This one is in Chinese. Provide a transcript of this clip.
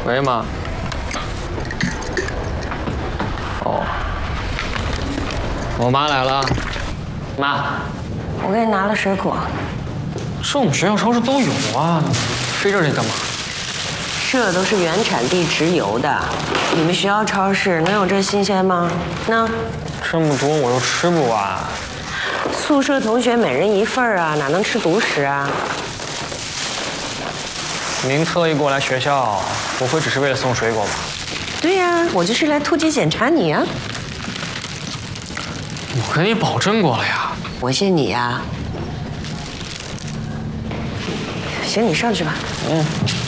可以吗？哦，我妈来了，妈， 我给你拿了水果。 这我们学校超市都有啊，你非这里干嘛？ 这都是原产地直邮的，你们学校超市能有这新鲜吗？那这么多我又吃不完。 宿舍同学每人1份啊，哪能吃独食啊？ 您特意过来学校，不会只是为了送水果吧？ 对呀，我就是来突击检查你啊。 我跟你保证过了呀。 我信你呀。行，你上去吧。 嗯。